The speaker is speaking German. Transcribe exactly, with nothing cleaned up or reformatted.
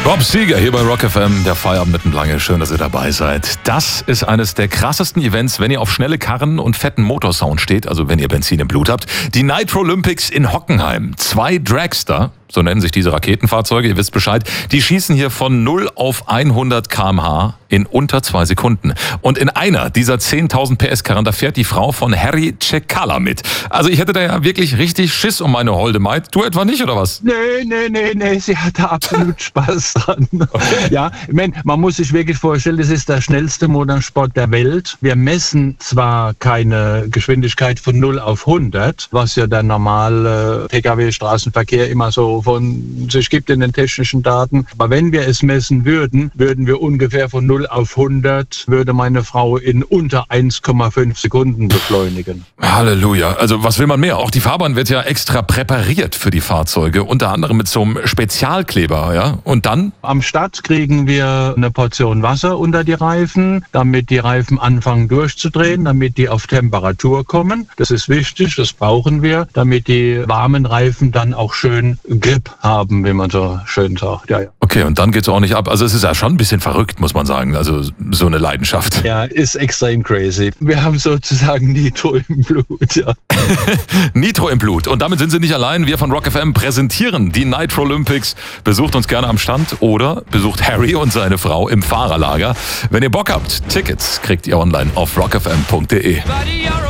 Bob Seger hier bei Rock F M, der Feierabend mitten lange. Schön, dass ihr dabei seid. Das ist eines der krassesten Events, wenn ihr auf schnelle Karren und fetten Motorsound steht, also wenn ihr Benzin im Blut habt. Die Nitro Olympics in Hockenheim. Zwei Dragster, so nennen sich diese Raketenfahrzeuge, ihr wisst Bescheid, die schießen hier von null auf hundert Kilometer pro Stunde in unter zwei Sekunden. Und in einer dieser zehntausend P S Karren, da fährt die Frau von Harry Cekala mit. Also ich hätte da ja wirklich richtig Schiss um meine holde Maid. Du etwa nicht, oder was? Nee, nee, nee, nee, sie hatte absolut Spaß dran. Okay. Ja, ich mein, man muss sich wirklich vorstellen, das ist der schnellste Motorsport der Welt. Wir messen zwar keine Geschwindigkeit von null auf hundert, was ja der normale P K W-Straßenverkehr immer so von sich gibt in den technischen Daten. Aber wenn wir es messen würden, würden wir ungefähr von null auf hundert, würde meine Frau in unter eins Komma fünf Sekunden beschleunigen. Halleluja. Also was will man mehr? Auch die Fahrbahn wird ja extra präpariert für die Fahrzeuge, unter anderem mit so einem Spezialkleber, ja? Und dann? Am Start kriegen wir eine Portion Wasser unter die Reifen, damit die Reifen anfangen durchzudrehen, damit die auf Temperatur kommen. Das ist wichtig, das brauchen wir, damit die warmen Reifen dann auch schön Grip haben, wie man so schön sagt. Ja, ja. Okay, und dann geht's auch nicht ab. Also es ist ja schon ein bisschen verrückt, muss man sagen. Also so eine Leidenschaft. Ja, ist extrem crazy. Wir haben sozusagen Nitro im Blut, ja. Nitro im Blut. Und damit sind Sie nicht allein. Wir von Rock F M präsentieren die Nitro Olympics. Besucht uns gerne am Stand oder besucht Harry und seine Frau im Fahrerlager. Wenn ihr Bock habt, Tickets kriegt ihr online auf rock f m punkt d e.